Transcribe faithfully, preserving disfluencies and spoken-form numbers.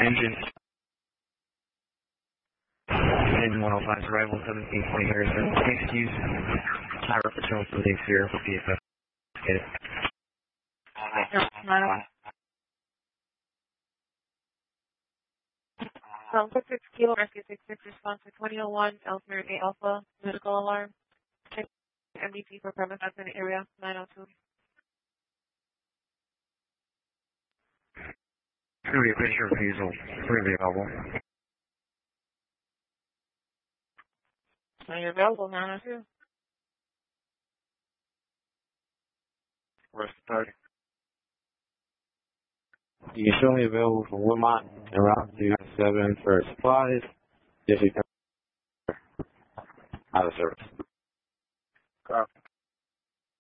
engine. Engine one oh five, arrival seventeen twenty Harrison. Excuse. High reference for the exterior for P F F. Get it. nine oh one. Um, six six Kilo Rescue six six response to twenty oh one Ellesmere Bay Alpha medical alarm. Check M D T for premises in the area nine oh two. Three picture refusal. Three available. Are you available nine oh two? Where's the target? You show me available for Woodmont and Route two seven for supplies. If you come out of service. Copy.